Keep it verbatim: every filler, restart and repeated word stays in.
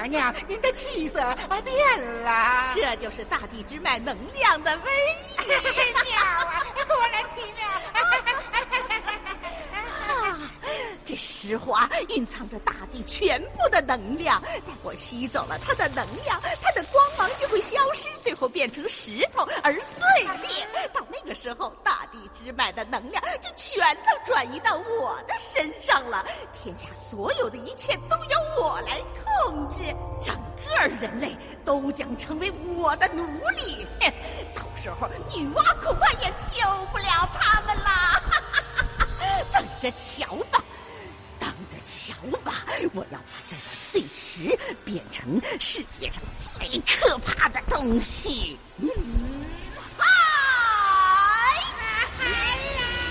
娘娘，您的气色啊变了， 这就是大地之脉能量的威力。 妙啊，果然奇妙。 啊，这石花蕴藏着大地全部的能量，待我吸走了它的能量，它的光芒就会消失，最后变成石头而碎裂。到那个时候，大地之脉的能量就全都转移到我的身上了，天下所有的一切都由我来控制，整个人类都将成为我的奴隶。到时候女娲恐怕也救不了他们啦。等着瞧吧，等着瞧吧，我要把这个碎石变成世界上最可怕的东西。嗯